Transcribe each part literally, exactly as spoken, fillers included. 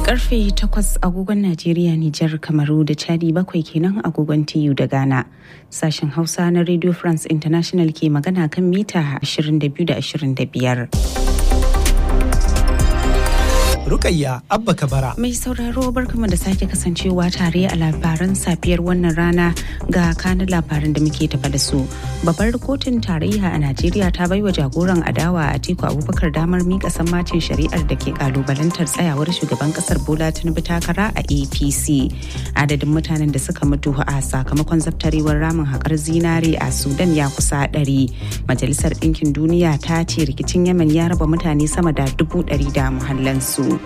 Karfe takwas agogon Najeriya, Nijar, Kamaru da Chadi, bakwai kenan agogon T U da Ghana. Sashen Hausa na Radio France International ke magana kan mita ashirin da biyu da ashirin da biyar. Rukayya Abba Kabara. Mai sauraro barkamu da sake kasancewa tare a labaran safiyar wannan rana ga kanin labaran da muke tafa da su. Babbar kotun tarayya a Najeriya ta baiwa jagoran adawa Atiku Abubakar damar mika sammacin shari'ar da ke kalubalantar tsayawar shugaban kasar Bola Tinubu takara a A P C. Adadin mutanen da suka mutu a sakamakon zabtarewar ramin haƙar zinare a Sudan ya kusa ɗari. Majalisar Ɗinkin Duniya ta ce rikicin Yemen ya raba mutane sama da dubu ɗari da muhallansu.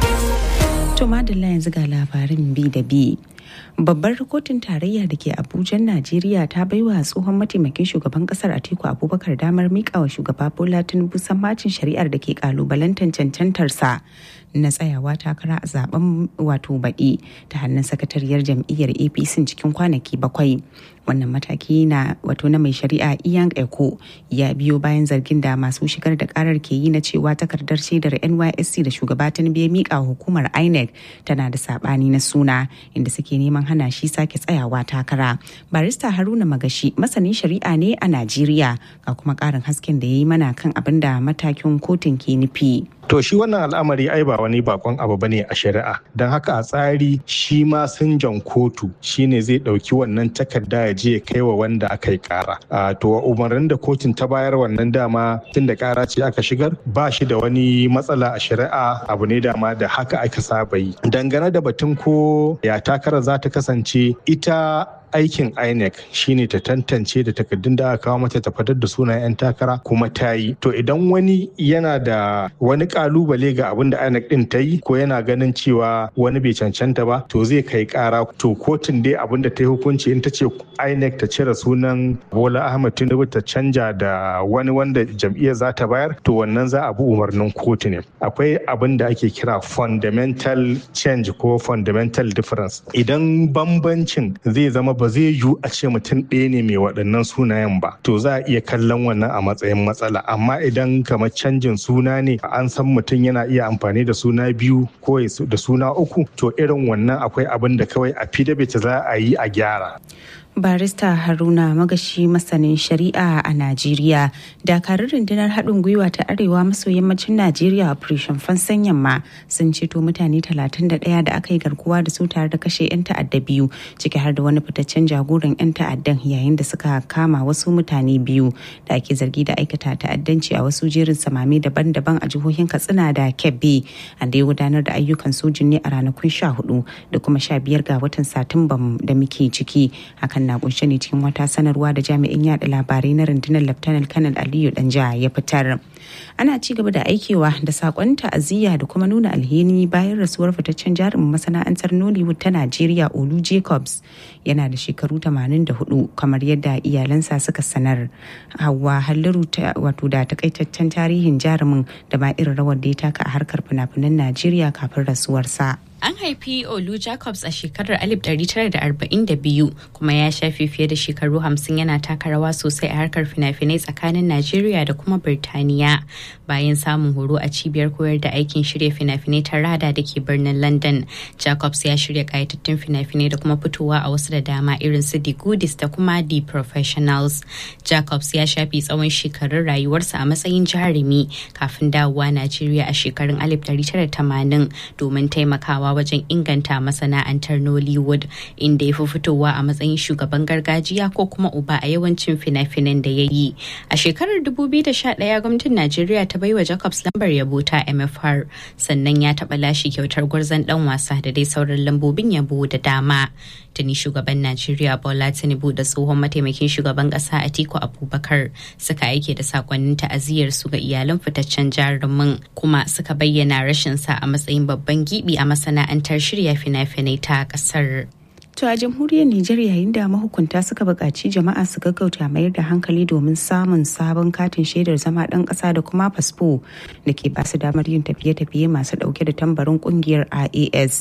To madalla yanzu ga labarin bi da bi. Babbar kotun tarayya da ke Abuja, Najeriya ta baiwa tsohon mataimakin shugaban kasar Atiku Abubakar damar mika wa shugaba Bola Tinubu sammacin shari'ar da ke kalubalantar cancantarsa na tsayawa takara a zaben wato baɗi ta hannun sakatariyar jam'iyyar A P C cikin kwanaki bakwai. Wannan mataki na wato na mai shari'a Iyan Eko ya biyo bayan zargin da masu shigar da karar ke yi na cewa takardar shaidar N Y S C da shugaba Tinubu ya mika hukumar I N E C tana da sabani na suna, inda suke neman hana shi sake tsayawa takara. Barista Haruna Magashi masanin shari'a ne a Najeriya, ga kuma karin hasken da ya yi mana kan abin da matakin kotun ke nufi. To shi wannan al'amari ai ba wani bakon abu bane a shari'a, don haka a tsari shi ma sinjan kotu shine zai dauki wannan takarda ya je kai wa wanda aka yi kara. To umarnin da kotun ta bayar wannan dama tun da kara ce aka shigar ba shi da wani matsala a shari'a, abu ne dama da haka aka saba yi. Dangane da batun ko ya takara za ta kasance, ita aikin I N E C shine ta tantance da takardun da aka kawo mata ta fitar da sunayen 'yan takara kuma ta yi. To idan wani yana da wani kalubale ga abin da I N E C din ta yi ko yana ganin cewa wani bai cancanta ba, to zai kai kara. To kotun dai abin da ta yi hukunci in ta ce I N E C ta cire sunan Bola Ahmed Tinubu ta canja da wani wanda jam'iyyar za ta bayar, to wannan za a bi umarnin kotu ne. Akwai abin da ake kira fundamental change ko fundamental difference. Idan bambancin zai zama ba zai yiwu a ce mutum ɗaya ne mai waɗannan sunayen ba, to za a iya kallon wannan a matsayin matsala. Amma idan kamar canjin suna ne, an san mutum yana iya amfani da suna biyu ko da suna uku, to irin wannan akwai abin da kawai a fidabita za a yi a gyara. Barista Haruna Magashi masanin shari'a a Najeriya. Dakarun rundunar haɗin gwiwa ta arewa maso yammacin Najeriya Operation Fansan Yamma sun ceto mutane talatin da ɗaya da aka yi garkuwa da su tare da kashe 'yan ta'adda biyu, ciki har da wani fitaccen jagoran 'yan ta'addan, yayin da suka kama wasu mutane biyu da ake zargi da aikata ta'addanci a wasu jerin samame daban-daban a jihohin Katsina da Kebbi. An da ya gudanar da ayyukan sojin ne a ranakun sha hudu da kuma sha biyar ga watan Satumba da muke ciki. Hakan na kunshe ne cikin wata sanarwa da jami'in yada labarai na rundunar Lieutenant Colonel Aliyu Danja ya fitar. Ana ci gaba da aikewa da sakon ta'aziyya da kuma nuna alheri bayan rasuwar fitaccen jarumin masana'antar Nollywood ta Najeriya Olu Jacobs. Yana da shekaru tamanin da hudu kamar yadda iyalansa suka sanar. Hauwa Halliru wato da takaitaccen tarihin jarumin da ma irin rawar da ya taka a harkar fina-finan Najeriya kafin rasuwarsa. An haifi Olu Jacobs a shekarar alif ɗari tara da arba'in da biyu kuma ya shafe fiye da shekaru hamsin yana taka rawa sosai a harkar fina-finai tsakanin Najeriya da kuma Birtaniya. Bayan samun horo a cibiyar koyar da aikin shirya fina-finai ta Rada da ke birnin London, Jacobs ya shirya kayatattun fina-finai da kuma fitowa a wasu da dama irin su The Goodies da kuma The Professionals. Jacobs ya shafe tsawon shekarun rayuwarsa a matsayin jarumi kafin dawowa Najeriya a shekarun alif ɗari tara da tamanin domin taimakawa wajen inganta masana'antar Nollywood, inda ya fi fitowa a matsayin shugaban gargajiya ko kuma uba a yawancin fina-finan da ya yi. A shekarar dubu biyu da sha ɗaya gwamnatin Najeriya ta baiwa Jacobs lambar yabo ta M F R, sannan ya taɓa lashe kyautar gwarzon ɗan wasa da dai sauran lambobin yabo da dama. Tuni shugaban Najeriya Bola Tinubu da tsohon mataimakin shugaban ƙasa Atiku Abubakar suka aike da sakonnin ta'aziyyar su ga iyalan fitaccen jarumin, kuma suka bayyana rashin sa a matsayin babban gibi a masana'antar shirya fina-finai ta ƙasar. To a jamhuriyar Nijar, yayin da mahukunta suka buƙaci jama'a su gaggauta mayar da hankali domin samun sabon katin shaidar zama ɗan ƙasa da kuma fasfo da ke basu damar yin tafiye-tafiye masu ɗauke da tambarin ƙungiyar I A S.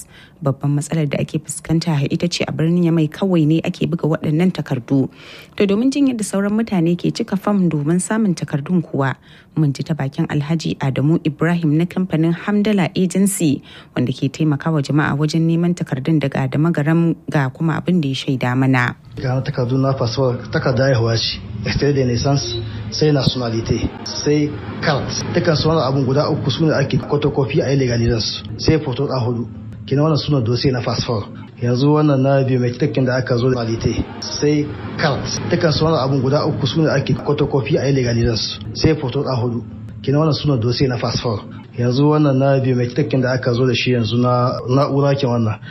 babban matsalar da ake fuskanta ita ce a birnin Yamai kawai ne ake buga waɗannan takardu. To domin jin yadda sauran mutane ke cika fam domin samun takardun kuwa mun ji ta bakin Alhaji Adamu Ibrahim na kamfanin Hamdala Agency wanda ke taimakawa jama'a wajen neman takardun daga da magaram ga kuma abin da ya shaida mana. Ga takardu na fasfo takarda haihuwa ce, extrait de naissance, sai nationalité, sai carte. Dukkan su wannan abun guda uku sune ake photocopy a legalizance, sai photo da hudu. Kina wannan suna dossier na fasfo. Yanzu wannan na biometric da aka zo nationalité, sai carte. Dukkan su wannan abun guda uku sune ake photocopy a legalizance, sai photo da hudu. Kina wannan suna dossier na fasfo. Yanzu wannan na biometric da aka zo da shi yanzu na na'ura ke wannan